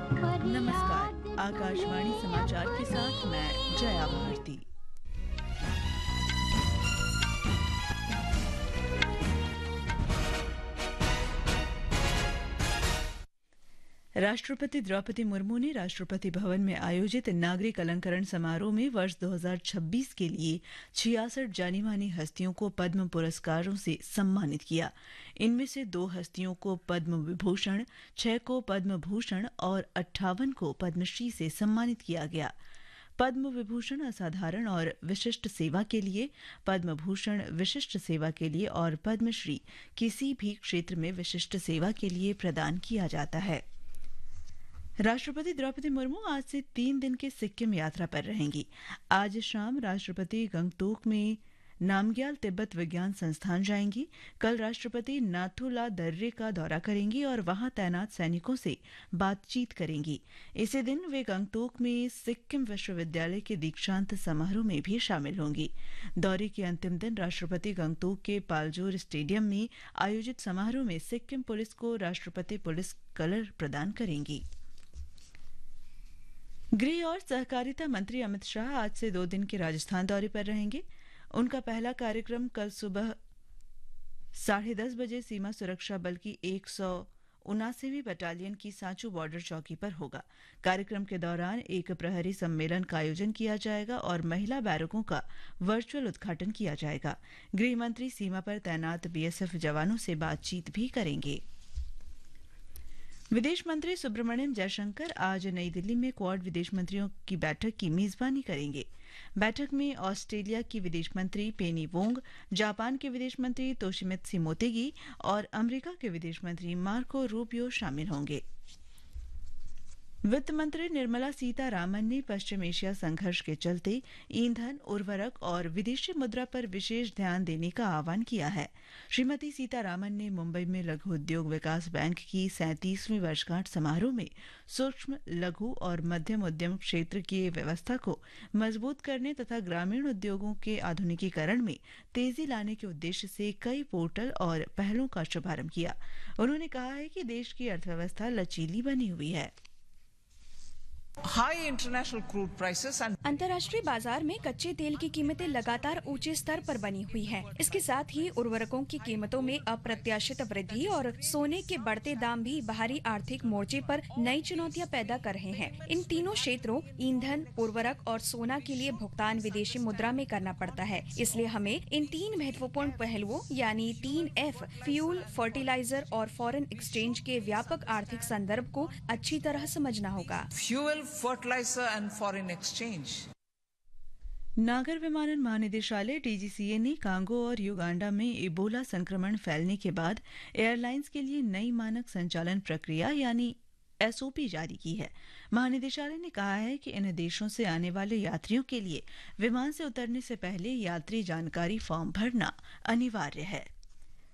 नमस्कार, आकाशवाणी समाचार के साथ मैं जया भारती। राष्ट्रपति द्रौपदी मुर्मू ने राष्ट्रपति भवन में आयोजित नागरिक अलंकरण समारोह में वर्ष 2026 के लिए 66 जानी मानी हस्तियों को पद्म पुरस्कारों से सम्मानित किया। इनमें से 2 हस्तियों को पद्म विभूषण, 6 को पद्म भूषण और 58 को पद्मश्री से सम्मानित किया गया। पद्म विभूषण असाधारण और विशिष्ट सेवा के लिए, पद्म भूषण विशिष्ट सेवा के लिए और पद्मश्री किसी भी क्षेत्र में विशिष्ट सेवा के लिए प्रदान किया जाता है। राष्ट्रपति द्रौपदी मुर्मू आज से 3 दिन की सिक्किम यात्रा पर रहेंगी। आज शाम राष्ट्रपति गंगटोक में नामग्याल तिब्बत विज्ञान संस्थान जाएंगी। कल राष्ट्रपति नाथू ला दर्रे का दौरा करेंगी और वहां तैनात सैनिकों से बातचीत करेंगी। इसी दिन वे गंगटोक में सिक्किम विश्वविद्यालय के दीक्षांत समारोह में भी शामिल होंगी। दौरे के अंतिम दिन राष्ट्रपति गंगटोक के पालजोर स्टेडियम में आयोजित समारोह में सिक्किम पुलिस को राष्ट्रपति पुलिस कलर प्रदान करेंगी। गृह और सहकारिता मंत्री अमित शाह आज से 2 दिन के राजस्थान दौरे पर रहेंगे। उनका पहला कार्यक्रम कल सुबह 10:30 बजे सीमा सुरक्षा बल की 179वीं बटालियन की सांचू बॉर्डर चौकी पर होगा। कार्यक्रम के दौरान एक प्रहरी सम्मेलन का आयोजन किया जाएगा और महिला बैरकों का वर्चुअल उद्घाटन किया जाएगा। गृह मंत्री सीमा पर तैनात बीएसएफ जवानों से बातचीत भी करेंगे। विदेश मंत्री सुब्रमण्यम जयशंकर आज नई दिल्ली में क्वाड विदेश मंत्रियों की बैठक की मेजबानी करेंगे। बैठक में ऑस्ट्रेलिया की विदेश मंत्री पेनी वोंग, जापान के विदेश मंत्री तोशिमित्सु मोतेगी और अमेरिका के विदेश मंत्री मार्को रूबियो शामिल होंगे। वित्त मंत्री निर्मला सीतारामन ने पश्चिम एशिया संघर्ष के चलते ईंधन, उर्वरक और विदेशी मुद्रा पर विशेष ध्यान देने का आह्वान किया है। श्रीमती सीतारामन ने मुंबई में लघु उद्योग विकास बैंक की 37वीं वर्षगांठ समारोह में सूक्ष्म, लघु और मध्यम उद्यम क्षेत्र की व्यवस्था को मजबूत करने तथा ग्रामीण उद्योगों के आधुनिकीकरण में तेजी लाने के उद्देश्य से कई पोर्टल और पहलों का शुभारंभ किया। उन्होंने कहा है कि देश की अर्थव्यवस्था लचीली बनी हुई है। अंतर्राष्ट्रीय बाजार में कच्चे तेल की कीमतें लगातार ऊंचे स्तर पर बनी हुई हैं। इसके साथ ही उर्वरकों की कीमतों में अप्रत्याशित वृद्धि और सोने के बढ़ते दाम भी बाहरी आर्थिक मोर्चे पर नई चुनौतियां पैदा कर रहे हैं। इन तीनों क्षेत्रों ईंधन, उर्वरक और सोना के लिए भुगतान विदेशी मुद्रा में करना पड़ता है। इसलिए हमें इन 3 महत्वपूर्ण पहलुओं यानी 3F फ्यूल, फर्टिलाइजर और फॉरेन एक्सचेंज के व्यापक आर्थिक संदर्भ को अच्छी तरह समझना होगा। Fertiliser and foreign exchange. नागर विमानन महानिदेशालय डीजीसीए ने कांगो और युगांडा में इबोला संक्रमण फैलने के बाद एयरलाइंस के लिए नई मानक संचालन प्रक्रिया यानी एसओपी जारी की है। महानिदेशालय ने कहा है कि इन देशों से आने वाले यात्रियों के लिए विमान से उतरने से पहले यात्री जानकारी फॉर्म भरना अनिवार्य है।